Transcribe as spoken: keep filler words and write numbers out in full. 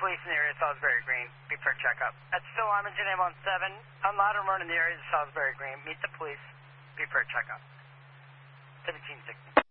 police in the area of Salisbury Green. Be for checkup. That's still Imogen M on seven. I'm not in the area of Salisbury Green. Meet the police. Be for checkup. seventeen sixty.